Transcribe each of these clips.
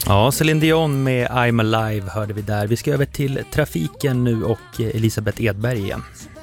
Ja, Céline Dion med I'm Alive hörde vi där. Vi ska över till trafiken nu och Elisabeth Edberg igen.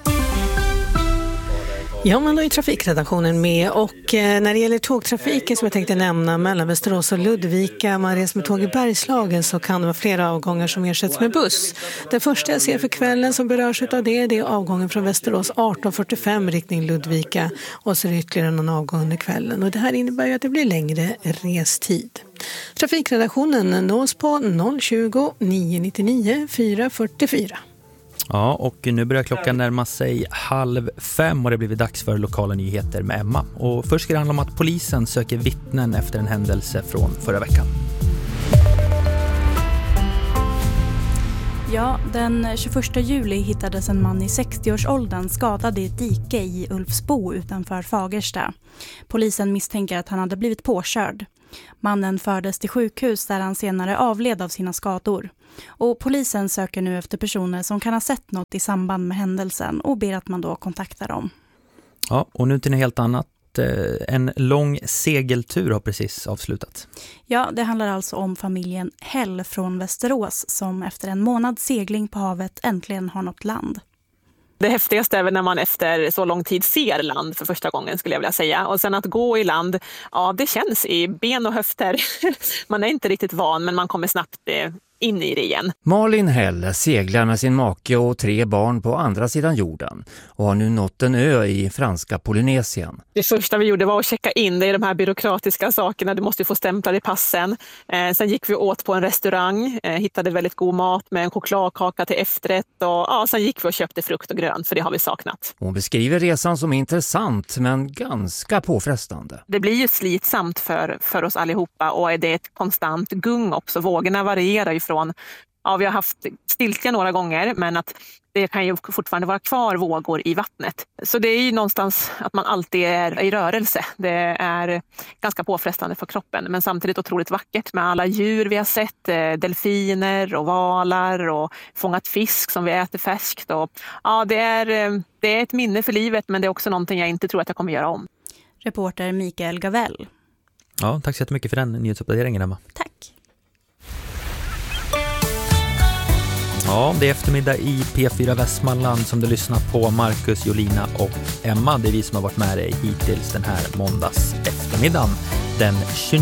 Ja, men då är trafikredaktionen med och när det gäller tågtrafiken som jag tänkte nämna mellan Västerås och Ludvika, man reser med tåg i Bergslagen, så kan det vara flera avgångar som ersätts med buss. Den första jag ser för kvällen som berörs av det är avgången från Västerås 18:45 riktning Ludvika, och så är det ytterligare någon avgång under kvällen, och det här innebär ju att det blir längre restid. Trafikredaktionen nås på 020 999 444. Ja, och nu börjar klockan närma sig 4:30 och det blir dags för lokala nyheter med Emma. Och först ska det handla om att polisen söker vittnen efter en händelse från förra veckan. Ja, den 21 juli hittades en man i 60-årsåldern skadad i ett dike i Ulfsbo utanför Fagersta. Polisen misstänker att han hade blivit påkörd. Mannen fördes till sjukhus där han senare avled av sina skador. Och polisen söker nu efter personer som kan ha sett något i samband med händelsen och ber att man då kontaktar dem. Ja, och nu till något helt annat. En lång segeltur har precis avslutats. Ja, det handlar alltså om familjen Hell från Västerås som efter en månads segling på havet äntligen har nått land. Det häftigaste är väl när man efter så lång tid ser land för första gången, skulle jag vilja säga. Och sen att gå i land, ja, det känns i ben och höfter. Man är inte riktigt van, men man kommer snabbt in i det igen. Malin Hell seglar med sin make och 3 barn på andra sidan jorden och har nu nått en ö i franska Polynesien. Det första vi gjorde var att checka in. Det är de här byråkratiska sakerna. Du måste ju få stämplar i passen. Sen gick vi åt på en restaurang. Hittade väldigt god mat med en chokladkaka till efterrätt. Och sen gick vi och köpte frukt och grönt, för det har vi saknat. Hon beskriver resan som intressant men ganska påfrestande. Det blir ju slitsamt för oss allihopa, och det är ett konstant gung också. Vågorna varierar ju från, ja, vi har haft stiltja några gånger, men att det kan ju fortfarande vara kvar vågor i vattnet. Så det är ju någonstans att man alltid är i rörelse. Det är ganska påfrestande för kroppen, men samtidigt otroligt vackert med alla djur vi har sett. Delfiner och valar och fångat fisk som vi äter färskt. Och, ja, det är ett minne för livet, men det är också någonting jag inte tror att jag kommer göra om. Reporter Mikael Gavell. Ja, tack så jättemycket för den nyhetsuppdateringen, Emma. Tack. Ja, det är eftermiddag i P4 Västmanland som du lyssnar på. Marcus, Jolina och Emma. Det är vi som har varit med dig hittills den här måndags eftermiddagen. Den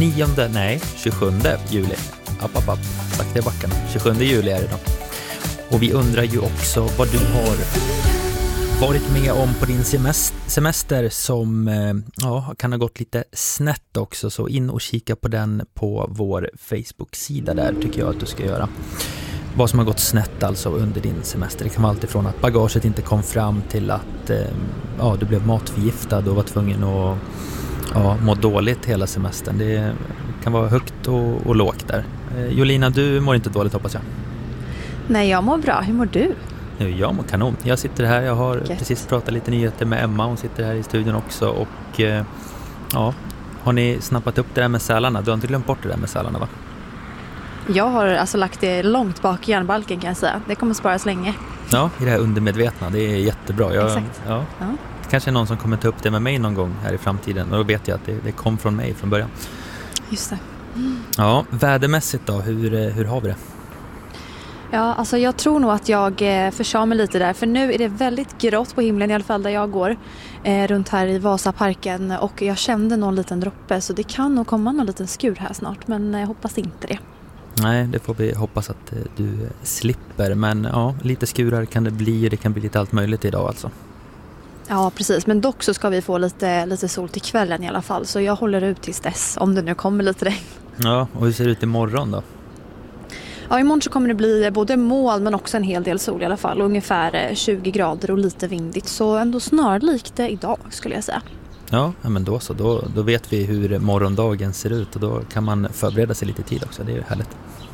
27 juli. App. Sakta i backarna. 27 juli är det då. Och vi undrar ju också vad du har varit med om på din semester som kan ha gått lite snett också. Så in och kika på den på vår Facebook-sida där, tycker jag att du ska göra. Vad som har gått snett alltså under din semester. Det kan vara allt ifrån att bagaget inte kom fram till att du blev matförgiftad och var tvungen att må dåligt hela semestern. Det kan vara högt och lågt där. Jolina, du mår inte dåligt, hoppas jag. Nej, jag mår bra. Hur mår du? Jag mår kanon. Jag sitter här, jag har precis pratat lite nyheter med Emma. Hon sitter här i studion också. Och har ni snappat upp det där med sälarna? Du har inte glömt bort det där med sälarna, va? Jag har alltså lagt det långt bak i järnbalken, kan jag säga. Det kommer sparas länge. Ja, i det här undermedvetna. Det är jättebra. Exakt. Ja. Kanske är någon som kommer ta upp det med mig någon gång här i framtiden. Och då vet jag att det kom från mig från början. Just det. Ja, vädermässigt då, hur har vi det? Ja, alltså jag tror nog att jag försade mig lite där. För nu är det väldigt grått på himlen, i alla fall där jag går. Runt här i Vasaparken. Och jag kände någon liten droppe. Så det kan nog komma någon liten skur här snart. Men jag hoppas inte det. Nej, det får vi hoppas att du slipper. Men ja, lite skurar kan det bli. Det kan bli lite allt möjligt idag alltså. Ja, precis. Men dock så ska vi få lite sol till kvällen i alla fall. Så jag håller ut tills dess, om det nu kommer lite regn. Ja, och hur ser det ut imorgon då? Ja, imorgon så kommer det bli både moln men också en hel del sol i alla fall. Ungefär 20 grader och lite vindigt. Så ändå snarlikt idag, skulle jag säga. Ja, men då så. Då vet vi hur morgondagen ser ut. Och då kan man förbereda sig lite tid också. Det är ju härligt.